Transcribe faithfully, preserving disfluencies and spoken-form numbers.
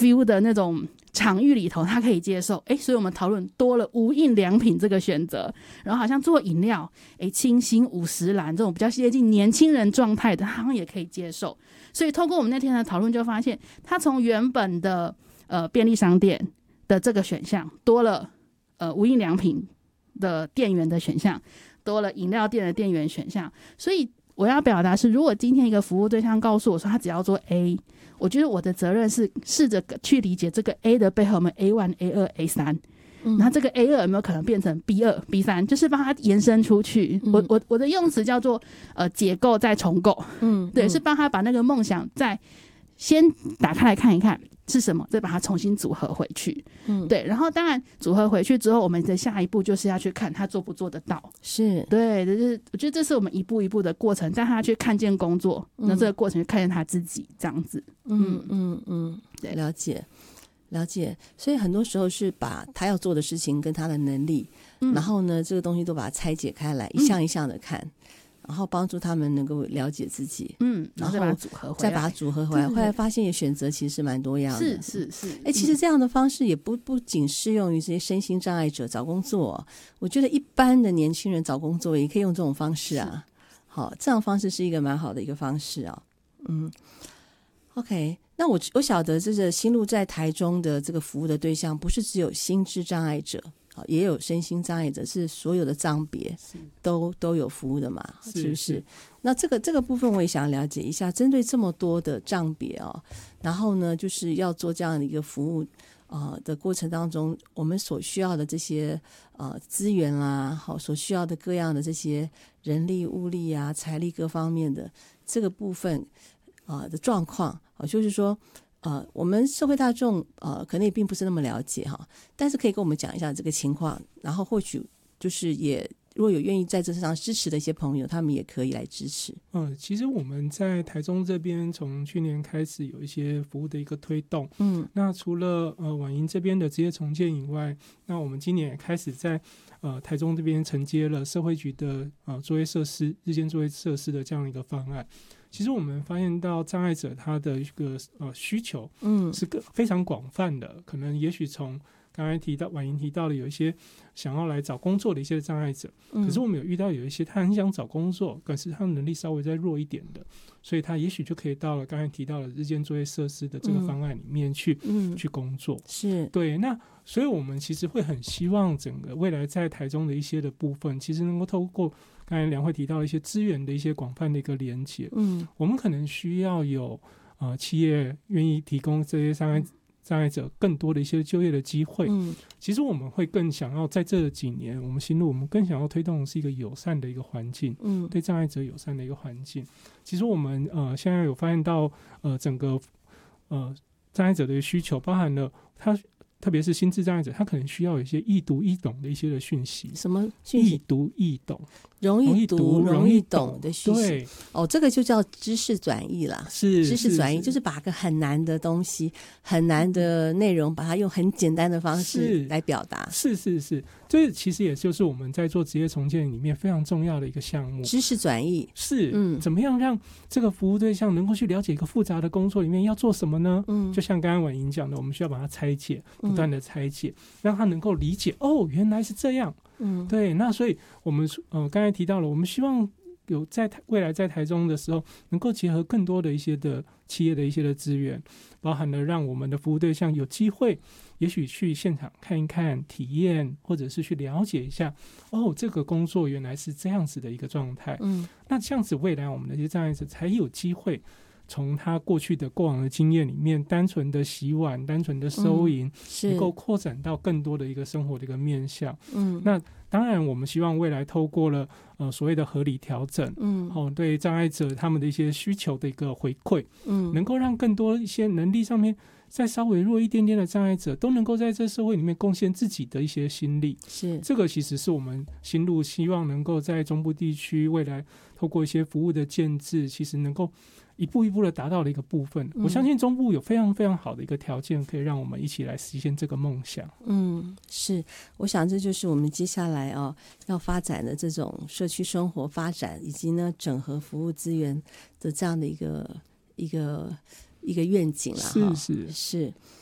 feel 的那种场域里头他可以接受，哎，所以我们讨论多了无印良品这个选择，然后好像做饮料，哎，清新五十岚这种比较接近年轻人状态的，他好像也可以接受。所以透过我们那天的讨论，就发现他从原本的呃便利商店的这个选项多了呃无印良品的店员的选项，多了饮料店的店员选项。所以我要表达是，如果今天一个服务对象告诉我说他只要做 A， 我觉得我的责任是试着去理解这个 A 的背后有没有 A 一 A 二 A 三，然后这个 A 二 有没有可能变成 B 二 B 三，就是帮它延伸出去。嗯、我我我的用词叫做呃解构再重构，嗯，对，是帮他把那个梦想再先打开来看一看是什么，再把它重新组合回去。嗯，对，然后当然组合回去之后，我们的下一步就是要去看他做不做得到。是，对，就是我觉得这是我们一步一步的过程，带他去看见工作，那、嗯、这个过程就看见他自己这样子。 嗯嗯嗯，对，了解。了解，所以很多时候是把他要做的事情跟他的能力、嗯、然后呢这个东西都把它拆解开来，一项一项的看、嗯、然后帮助他们能够了解自己， 嗯，然后再把它组合回来， 再把它组合回来，后来发现也选择其实蛮多样的， 是是是。 哎，其实这样的方式也不不仅适用于这些身心障碍者找工作，我觉得一般的年轻人找工作也可以用这种方式啊。好，这样的方式是一个蛮好的一个方式啊。嗯 OK， 那我我晓得这个心路在台中的这个服务的对象不是只有心智障碍者，也有身心障碍者，是所有的障别都都有服务的嘛，是不 是, 是那这个这个部分我也想了解一下，针对这么多的障别哦，然后呢就是要做这样的一个服务呃的过程当中，我们所需要的这些呃资源啦，好，所需要的各样的这些人力物力啊财力各方面的这个部分呃的状况，就是说呃，我们社会大众呃可能也并不是那么了解哈，但是可以跟我们讲一下这个情况，然后或许就是也如果有愿意在这上支持的一些朋友，他们也可以来支持。 嗯，其实我们在台中这边从去年开始有一些服务的一个推动，嗯，那除了呃婉莹这边的职业重建以外，那我们今年也开始在呃台中这边承接了社会局的呃作业设施日间作业设施的这样一个方案。其实我们发现到障碍者他的一个呃需求，嗯，是个非常广泛的，可能也许从刚才提到婉莹提到了有一些想要来找工作的一些障碍者，嗯，可是我们有遇到有一些他很想找工作，可是他的能力稍微再弱一点的，所以他也许就可以到了刚才提到了日间作业设施的这个方案里面去，嗯，去工作。是，对，那所以我们其实会很希望整个未来在台中的一些的部分，其实能够透过刚才梁慧提到一些资源的一些广泛的一个连结，嗯，我们可能需要有呃企业愿意提供这些障碍障碍者更多的一些就业的机会，嗯，其实我们会更想要在这几年，我们心路我们更想要推动的是一个友善的一个环境，嗯，对障碍者友善的一个环境。其实我们呃现在有发现到呃整个呃障碍者的需求，包含了他。特别是心智障碍者，他可能需要有一些易读易懂的一些的讯息。 什么讯息？ 易读易懂， 容易读容易懂的讯息。 对， 哦，这个就叫知识转译啦。 是知识转译，就是把个很难的东西、很难的内容，把它用很简单的方式来表达。 是是是，这其实也就是我们在做职业重建里面非常重要的一个项目。 知识转译是，嗯，怎么样让这个服务对象能够去了解一个复杂的工作里面要做什么呢？嗯，就像刚刚婉莹讲的，我们需要把它拆解。不断的拆解，让他能够理解哦，原来是这样。嗯，对，那所以我们呃刚才提到了，我们希望有在未来在台中的时候，能够结合更多的一些的企业的一些的资源，包含了让我们的服务对象有机会，也许去现场看一看、体验，或者是去了解一下，哦，这个工作原来是这样子的一个状态。嗯，那这样子未来我们的一些障碍者才有机会。从他过去的过往的经验里面，单纯的洗碗、单纯的收银，嗯、能够扩展到更多的一个生活的一个面向。嗯，那当然，我们希望未来透过了呃所谓的合理调整，嗯，哦，对障碍者他们的一些需求的一个回馈，嗯，能够让更多一些能力上面再稍微弱一点点的障碍者，都能够在这社会里面贡献自己的一些心力。是，这个其实是我们心路希望能够在中部地区未来透过一些服务的建制，其实能够。一步一步的达到的一个部分、嗯、我相信中部有非常非常好的一个条件可以让我们一起来实现这个梦想。 嗯，是，我想这就是我们接下来哦要发展的这种社区生活发展以及呢整合服务资源的这样的一个一个一个愿景啦。 是是是。